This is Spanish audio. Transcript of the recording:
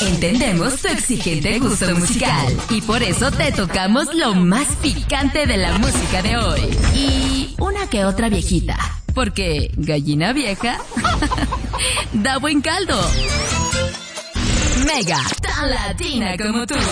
Entendemos tu exigente gusto musical y por eso te tocamos lo más picante de la música de hoy. Y una que otra viejita, porque gallina vieja da buen caldo. Mega, tan latina como tú.